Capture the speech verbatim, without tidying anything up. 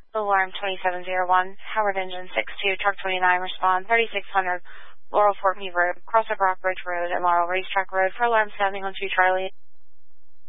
Alarm twenty-seven oh one, Howard Engine six two, Truck twenty-nine, respond thirty-six hundred Laurel Fort Meade Road, Crossover Rock Bridge Road, and Laurel Racetrack Road for alarm sounding on two Charlie.